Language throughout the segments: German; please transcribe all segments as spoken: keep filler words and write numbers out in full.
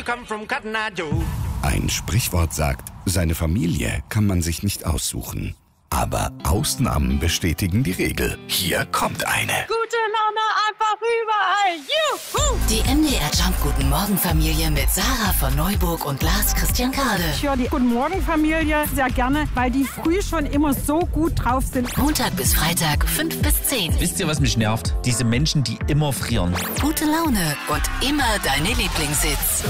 you come from, Cotton Eye Joe? Ein Sprichwort sagt, seine Familie kann man sich nicht aussuchen. Aber Ausnahmen bestätigen die Regel. Hier kommt eine. Gute Laune einfach überall. Juhu! Die M D R Jump Guten Morgen Familie mit Sarah von Neuburg und Lars Christian Kade. Ich höre die Guten Morgen Familie sehr gerne, weil die früh schon immer so gut drauf sind. Montag bis Freitag, fünf bis zehn. Wisst ihr, was mich nervt? Diese Menschen, die immer frieren. Gute Laune und immer deine Lieblingssitz.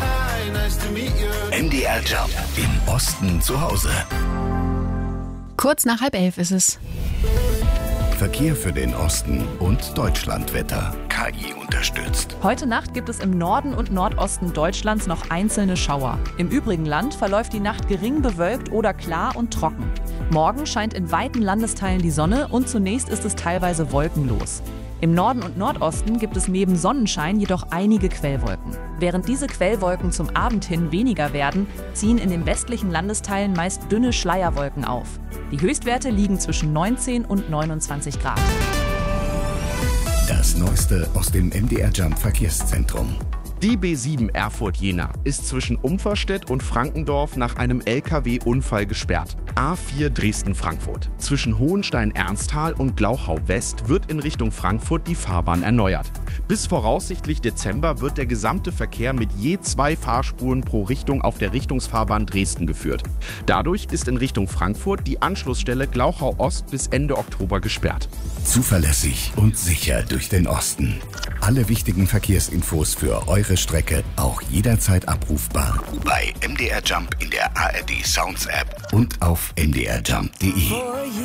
M D R Jump im Osten zu Hause. Kurz nach halb elf ist es. Verkehr für den Osten und Deutschlandwetter. K I unterstützt. Heute Nacht gibt es im Norden und Nordosten Deutschlands noch einzelne Schauer. Im übrigen Land verläuft die Nacht gering bewölkt oder klar und trocken. Morgen scheint in weiten Landesteilen die Sonne und zunächst ist es teilweise wolkenlos. Im Norden und Nordosten gibt es neben Sonnenschein jedoch einige Quellwolken. Während diese Quellwolken zum Abend hin weniger werden, ziehen in den westlichen Landesteilen meist dünne Schleierwolken auf. Die Höchstwerte liegen zwischen neunzehn und neunundzwanzig Grad. Das Neueste aus dem M D R Jump Verkehrszentrum. Die B sieben Erfurt-Jena ist zwischen Umferstedt und Frankendorf nach einem L K W-Unfall gesperrt. A vier Dresden-Frankfurt. Zwischen Hohenstein-Ernsthal und Glauchau-West wird in Richtung Frankfurt die Fahrbahn erneuert. Bis voraussichtlich Dezember wird der gesamte Verkehr mit je zwei Fahrspuren pro Richtung auf der Richtungsfahrbahn Dresden geführt. Dadurch ist in Richtung Frankfurt die Anschlussstelle Glauchau-Ost bis Ende Oktober gesperrt. Zuverlässig und sicher durch den Osten. Alle wichtigen Verkehrsinfos für eure Strecke auch jederzeit abrufbar bei M D R Jump in der A R D Sounds App und auf m d r jump punkt d e.